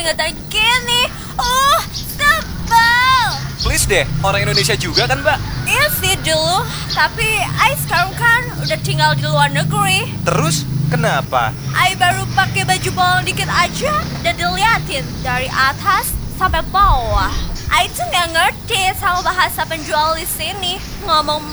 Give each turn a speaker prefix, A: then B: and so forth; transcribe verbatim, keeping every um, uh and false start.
A: keringetan gini. Uh, sebel.
B: Please deh, orang Indonesia juga kan mbak?
A: Iya sih dulu, tapi I sekarang kan udah tinggal di luar negeri.
B: Terus kenapa?
A: I baru pakai baju bolong dikit aja dan diliatin dari atas sampai bawah. I tuh nggak ngerti sama bahasa penjual di sini. Ngomong